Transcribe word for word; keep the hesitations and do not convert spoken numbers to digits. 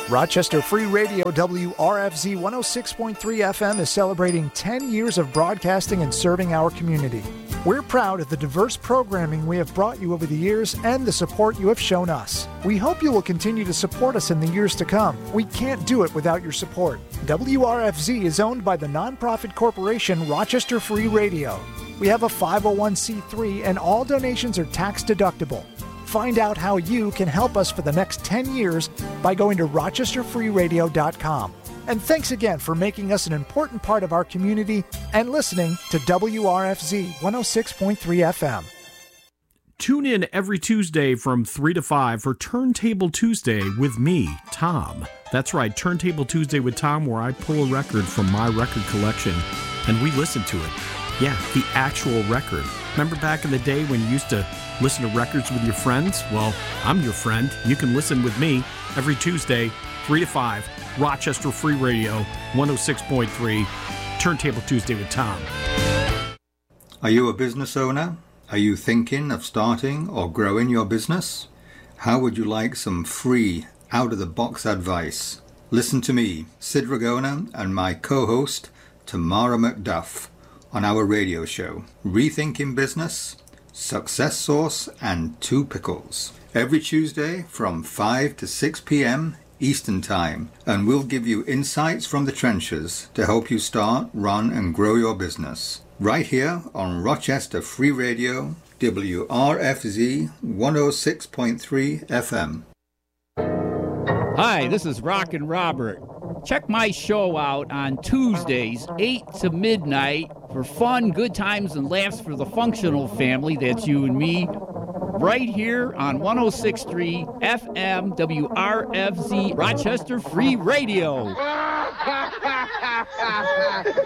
Rochester Free Radio W R F Z one oh six point three F M is celebrating ten years of broadcasting and serving our community. We're proud of the diverse programming we have brought you over the years and the support you have shown us. We hope you will continue to support us in the years to come. We can't do it without your support. W R F Z is owned by the nonprofit corporation Rochester Free Radio. We have a five oh one c three and all donations are tax deductible. Find out how you can help us for the next ten years by going to rochester free radio dot com. And thanks again for making us an important part of our community and listening to W R F Z one oh six point three F M. Tune in every Tuesday from three to five for Turntable Tuesday with me, Tom. That's right, Turntable Tuesday with Tom, where I pull a record from my record collection and we listen to it. Yeah, the actual record. Remember back in the day when you used to listen to records with your friends? Well, I'm your friend. You can listen with me every Tuesday, three to five, Rochester Free Radio, one oh six point three, Turntable Tuesday with Tom. Are you a business owner? Are you thinking of starting or growing your business? How would you like some free, out-of-the-box advice? Listen to me, Sid Ragona, and my co-host, Tamara McDuff, on our radio show, Rethinking Business, Success Sauce, and Two Pickles, every Tuesday from five to six p.m. Eastern Time, and we'll give you insights from the trenches to help you start, run, and grow your business. Right here on Rochester Free Radio, W R F Z one oh six point three F M. Hi, this is Rockin' Robert. Check my show out on Tuesdays, eight to midnight, for fun, good times, and laughs for the functional family. That's you and me. Right here on one oh six point three F M W R F Z Rochester Free Radio.